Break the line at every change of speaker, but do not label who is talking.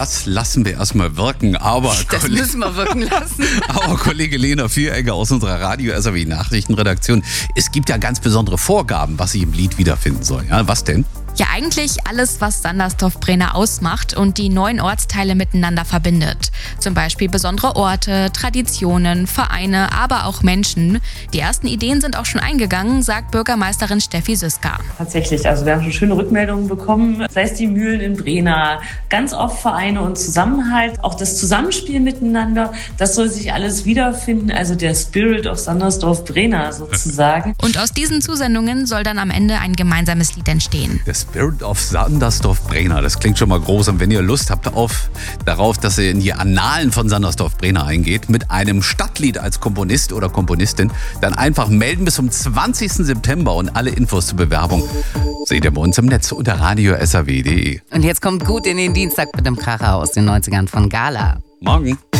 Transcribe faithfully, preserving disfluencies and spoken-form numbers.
Das lassen wir erstmal wirken, aber...
Das
Kollege,
müssen wir wirken lassen.
aber Kollege Lena Vieregger aus unserer Radio-S R W-Nachrichtenredaktion, es gibt ja ganz besondere Vorgaben, was sich im Lied wiederfinden soll. Ja, was denn?
Ja, eigentlich alles, was Sandersdorf-Brenner ausmacht und die neuen Ortsteile miteinander verbindet. Zum Beispiel besondere Orte, Traditionen, Vereine, aber auch Menschen. Die ersten Ideen sind auch schon eingegangen, sagt Bürgermeisterin Steffi Siska.
Tatsächlich, also wir haben schon schöne Rückmeldungen bekommen, sei es die Mühlen in Brenner, ganz oft Vereine und Zusammenhalt, auch das Zusammenspiel miteinander, das soll sich alles wiederfinden, also der Spirit of Sandersdorf-Brenner sozusagen.
Und aus diesen Zusendungen soll dann am Ende ein gemeinsames Lied entstehen.
Der Spirit of Sandersdorf-Brenner, das klingt schon mal groß. Und wenn ihr Lust habt auf, darauf, dass ihr in die Annalen von Sandersdorf-Brenner eingeht, mit einem Stadtlied als Komponist oder Komponistin, dann einfach melden bis zum zwanzigsten September und alle Infos zur Bewerbung seht ihr bei uns im Netz unter radio s r w punkt d e.
Und jetzt kommt gut in den Dienstag mit dem Kracher aus den neunzigern von Gala.
Morgen.